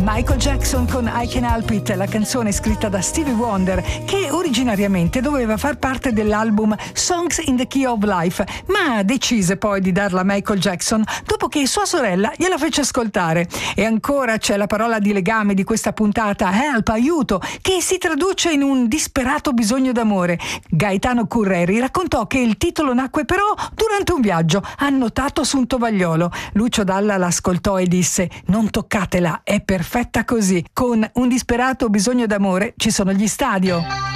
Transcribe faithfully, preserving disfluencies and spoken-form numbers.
Michael Jackson con I Can Help It, la canzone scritta da Stevie Wonder, che originariamente doveva far parte dell'album Songs in the Key of Life, ma decise poi di darla a Michael Jackson dopo che sua sorella gliela fece ascoltare. E ancora c'è la parola di legame di questa puntata, help, aiuto, che si traduce in un disperato bisogno d'amore. Gaetano Curreri raccontò che il titolo nacque però durante un viaggio, annotato su un tovagliolo. Lucio Dalla l'ascoltò e disse: non toccatela, è perfetta così. Con un disperato bisogno d'amore ci sono gli Stadio.